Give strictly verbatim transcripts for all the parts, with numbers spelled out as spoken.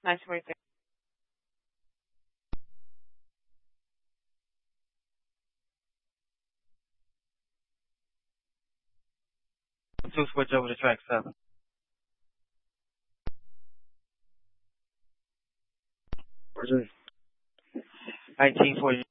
Nice right there. Two switch over to track seven. nineteen forty.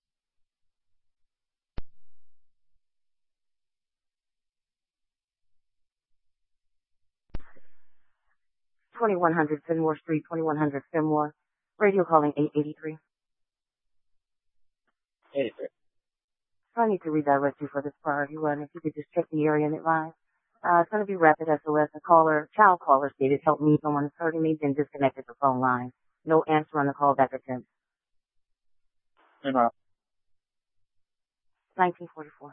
twenty-one hundred Fenmore Street, twenty-one hundred Fenmore. Radio calling eight eighty-three. eighty-three. So I need to redirect you for this priority run. If you could just check the area and advise. Uh, it's going to be rapid S O S. A caller, child caller stated, help me, someone is hurting me, then disconnected the phone line. No answer on the callback attempt. You know. nineteen forty-four.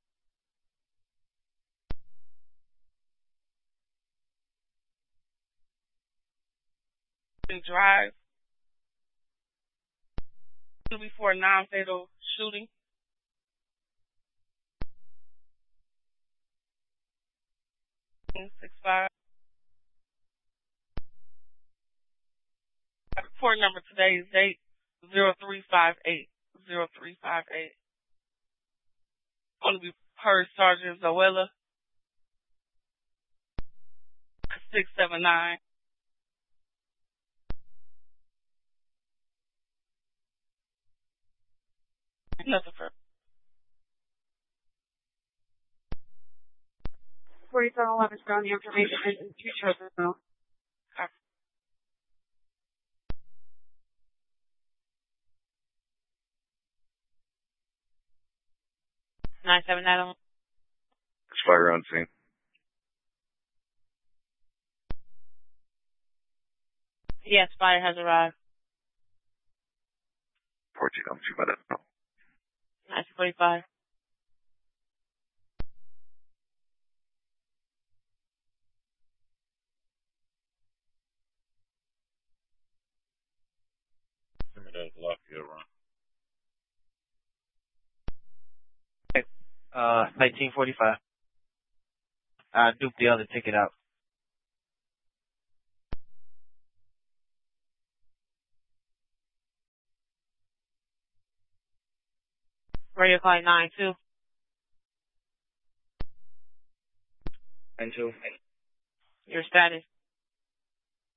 Drive. Before a non-fatal shooting. Six five. Report number today's date zero three five eight zero three five eight. Going to be per Sergeant Zoella six seven nine. Nothing further. forty-seven eleven, found the information and future of the phone. nine seven nine. Fire on scene. Yes, fire has arrived. fourteen on two minutes. nine forty-five. Uh, nineteen forty-five. I duped the other ticket out. Radio calling nine two. nine two. Your status.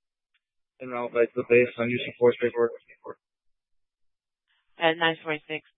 En route back to the base on use of force paperwork. At nine forty-six.